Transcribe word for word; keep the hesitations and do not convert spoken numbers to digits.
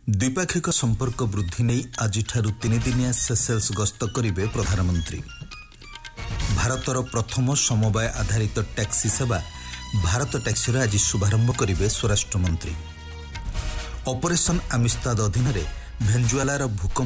द्विपाक्षिक संपर्क वृद्धि नहीं आज तीन दिनिया सेसेल्स गस्त करेंगे प्रधानमंत्री। भारतर प्रथम समवाय आधारित टैक्सी सेवा भारत टैक्सी आज शुभारंभ करेंगे स्वराष्ट्र मंत्री। ऑपरेशन आमिस्ताद अधीन भेनेजुएलार भूकंप